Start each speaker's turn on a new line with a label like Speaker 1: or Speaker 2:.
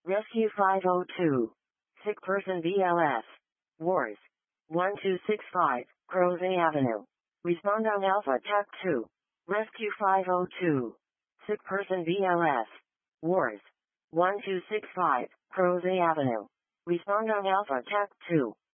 Speaker 1: Rescue 502. Sick person BLS. Wars. 1265, Crozet Avenue. Respond on Alpha TAC 2. Rescue 502. Sick person BLS. Wars. 1265, Crozet Avenue. Respond on Alpha TAC 2.